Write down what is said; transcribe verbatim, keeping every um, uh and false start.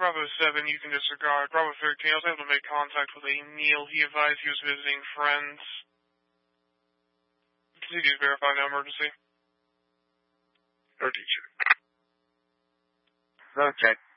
Bravo seven, you can disregard. Bravo thirteen, I was able to make contact with a Neil. He advised he was visiting friends. Continue to verify no emergency. O D check. No check.